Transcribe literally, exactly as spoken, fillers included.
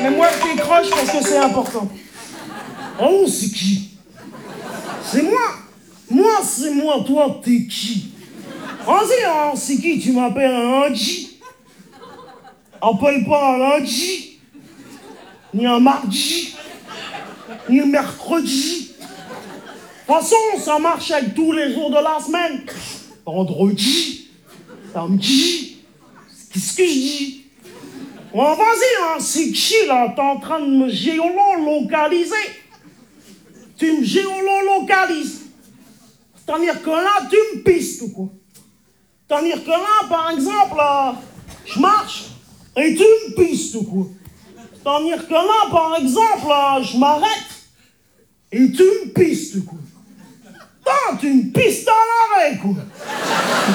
Mais moi, je décroche parce que c'est important. Oh, c'est qui? C'est moi. Moi, c'est moi. Toi, t'es qui? Vas-y, hein, c'est qui? Tu m'appelles un lundi? Appelle pas un lundi. Ni un mardi. Ni un mercredi. De toute façon, ça marche avec tous les jours de la semaine. Vendredi. Samedi. Qu'est-ce que je dis? Oh, vas-y, hein, c'est qui, là? T'es en train de me géolocaliser. Tu me géolocalises. C'est-à-dire que là, tu me pistes, ou quoi? C'est-à-dire que là, par exemple, euh, je marche et tu me pistes, ou quoi? C'est-à-dire que là, par exemple, euh, je m'arrête et tu me pistes, quoi. Ah, tu me pistes à l'arrêt, quoi.